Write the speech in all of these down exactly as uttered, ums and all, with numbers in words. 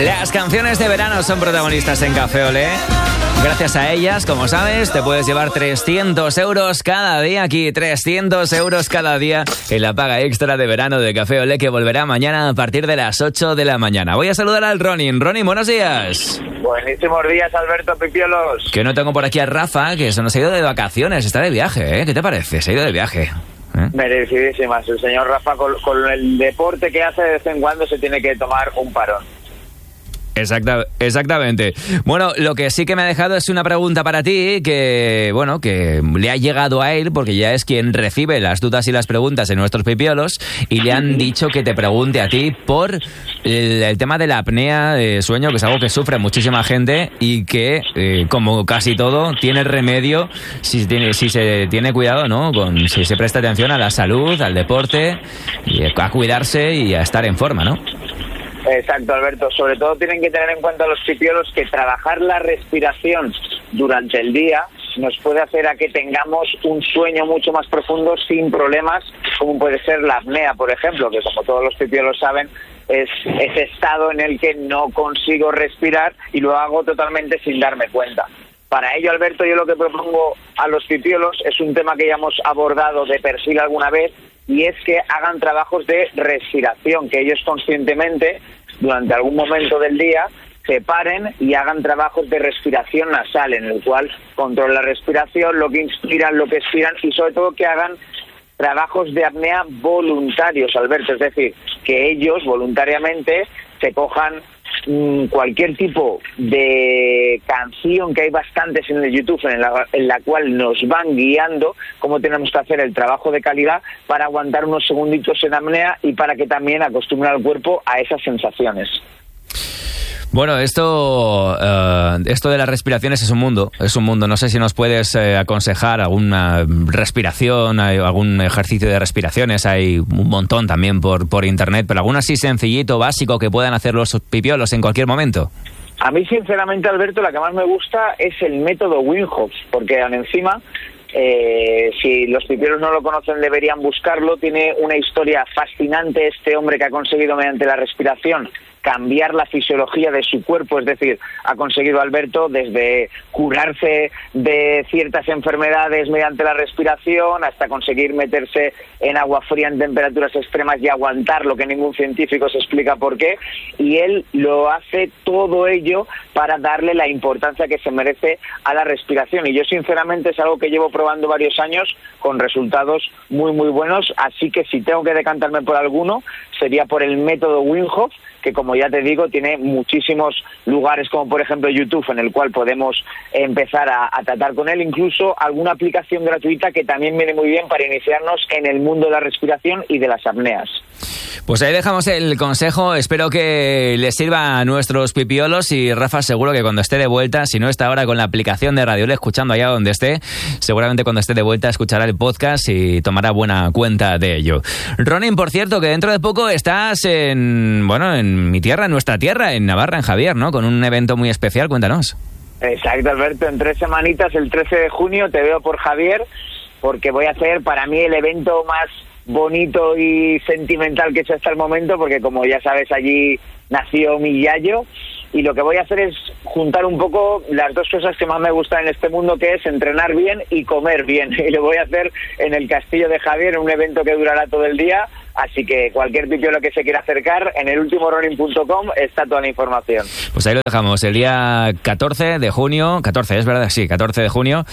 Las canciones de verano son protagonistas en Café Olé. Gracias a ellas, como sabes, te puedes llevar trescientos euros cada día aquí. trescientos euros cada día en la paga extra de verano de Café Olé, que volverá mañana a partir de las ocho de la mañana. Voy a saludar al Ronin. Ronin, buenos días. Buenísimos días, Alberto Pipiolos. Que no tengo por aquí a Rafa, que se nos ha ido de vacaciones, está de viaje, ¿eh? ¿Qué te parece? Se ha ido de viaje. ¿Eh? Merecidísimas. El señor Rafa, con, con el deporte que hace, de vez en cuando se tiene que tomar un parón. Exacta, exactamente. Bueno, lo que sí que me ha dejado es una pregunta para ti que, bueno, que le ha llegado a él porque ya es quien recibe las dudas y las preguntas en nuestros pipiolos, y le han dicho que te pregunte a ti por el, el tema de la apnea de sueño, que es algo que sufre muchísima gente y que, eh, como casi todo, tiene remedio si, tiene, si se tiene cuidado, ¿no? Con, si se presta atención a la salud, al deporte, y a cuidarse y a estar en forma, ¿no? Exacto, Alberto. Sobre todo tienen que tener en cuenta los pipiolos que trabajar la respiración durante el día nos puede hacer a que tengamos un sueño mucho más profundo sin problemas, como puede ser la apnea, por ejemplo, que como todos los pipiolos saben, es ese estado en el que no consigo respirar y lo hago totalmente sin darme cuenta. Para ello, Alberto, yo lo que propongo a los pipiolos es un tema que ya hemos abordado de perfil alguna vez, y es que hagan trabajos de respiración, que ellos conscientemente, durante algún momento del día, se paren y hagan trabajos de respiración nasal, en el cual controlan la respiración, lo que inspiran, lo que expiran, y sobre todo que hagan trabajos de apnea voluntarios, Alberto, es decir, que ellos voluntariamente se cojan mmm, cualquier tipo de canción, que hay bastantes en el YouTube, en la, en la cual nos van guiando cómo tenemos que hacer el trabajo de calidad para aguantar unos segunditos en apnea y para que también acostumbren al cuerpo a esas sensaciones. Bueno, esto uh, esto de las respiraciones es un mundo, es un mundo. No sé si nos puedes eh, aconsejar alguna respiración, hay algún ejercicio de respiraciones, hay un montón también por, por internet, pero alguno así sencillito, básico, que puedan hacer los pipiolos en cualquier momento. A mí, sinceramente, Alberto, la que más me gusta es el método Wim Hof, porque encima, eh, si los pipiolos no lo conocen, deberían buscarlo. Tiene una historia fascinante este hombre, que ha conseguido mediante la respiración cambiar la fisiología de su cuerpo, es decir, ha conseguido, Alberto, desde curarse de ciertas enfermedades mediante la respiración hasta conseguir meterse en agua fría en temperaturas extremas y aguantar, lo que ningún científico se explica por qué, y él lo hace todo ello para darle la importancia que se merece a la respiración, y yo sinceramente es algo que llevo probando varios años con resultados muy muy buenos, así que si tengo que decantarme por alguno sería por el método Wim Hof, que como ya te digo tiene muchísimos lugares, como por ejemplo YouTube, en el cual podemos empezar a, a tratar con él, incluso alguna aplicación gratuita que también viene muy bien para iniciarnos en el mundo de la respiración y de las apneas. Pues ahí dejamos el consejo, espero que les sirva a nuestros pipiolos, y Rafa seguro que cuando esté de vuelta, si no está ahora con la aplicación de Radio Olé escuchando allá donde esté, seguramente cuando esté de vuelta escuchará el podcast y tomará buena cuenta de ello. Ronin, por cierto, que dentro de poco estás en, bueno, en mi tierra, en nuestra tierra, en Navarra, en Javier, ¿no? Con un evento muy especial, cuéntanos. Exacto, Alberto, en tres semanitas, el trece de junio, te veo por Javier, porque voy a hacer para mí el evento más bonito y sentimental que he hecho hasta el momento, porque como ya sabes, allí nació mi yayo, y lo que voy a hacer es juntar un poco las dos cosas que más me gustan en este mundo, que es entrenar bien y comer bien, y lo voy a hacer en el Castillo de Javier, en un evento que durará todo el día, así que cualquier pipiolo que se quiera acercar, en el último running punto com está toda la información. Pues ahí lo dejamos, el día catorce de junio, catorce, es verdad, sí, catorce de junio,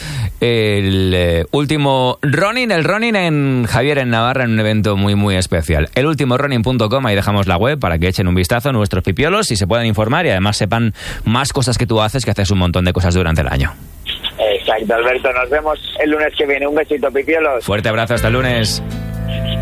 el eh, último running, el running en Javier, en Navarra, en un evento muy muy especial. El último running punto com, ahí dejamos la web para que echen un vistazo a nuestros pipiolos y se puedan informar, y además sepan más cosas que tú haces, que haces un montón de cosas durante el año. Exacto, Alberto, nos vemos el lunes que viene. Un besito, pipiolos. Fuerte abrazo, hasta el lunes.